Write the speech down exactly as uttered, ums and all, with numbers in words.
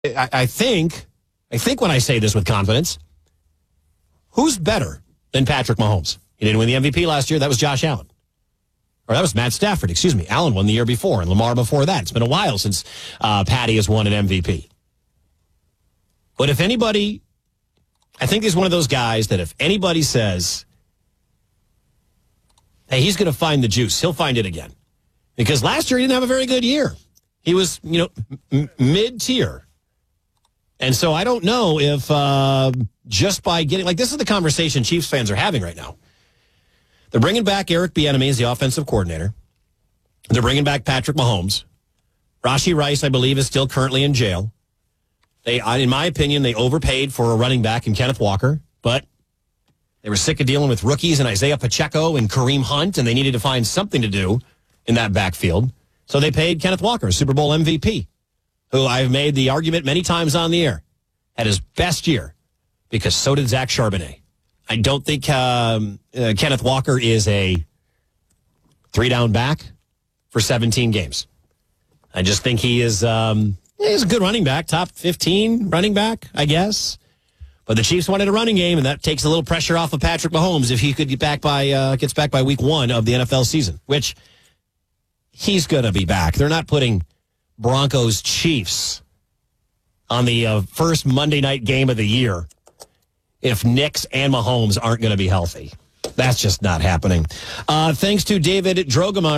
I, I think, I think when I say this with confidence, who's better than Patrick Mahomes? He didn't win the M V P last year. That was Josh Allen. Or that was Matt Stafford, excuse me. Allen won the year before and Lamar before that. It's been a while since uh, Patty has won an M V P. But if anybody, I think he's one of those guys that if anybody says, hey, he's going to find the juice, he'll find it again. Because last year he didn't have a very good year. He was, you know, m- mid-tier. And so I don't know if uh, just by getting, like, this is the conversation Chiefs fans are having right now. They're bringing back Eric Bieniemy as the offensive coordinator. They're bringing back Patrick Mahomes. Rashee Rice, I believe, is still currently in jail. They, in my opinion, they overpaid for a running back in Kenneth Walker, but they were sick of dealing with rookies and Isaiah Pacheco and Kareem Hunt, and they needed to find something to do in that backfield. So they paid Kenneth Walker, a Super Bowl M V P, who I've made the argument many times on the air, had his best year, because so did Zach Charbonnet. I don't think um, uh, Kenneth Walker is a three-down back for seventeen games. I just think he is um, he's a good running back, top fifteen running back, I guess. But the Chiefs wanted a running game, and that takes a little pressure off of Patrick Mahomes if he could get back by uh, gets back by week one of the N F L season, which he's going to be back. They're not putting Broncos Chiefs on the uh, first Monday night game of the year if Knicks and Mahomes aren't going to be healthy. That's just not happening. Uh, thanks to David Drogemeyer.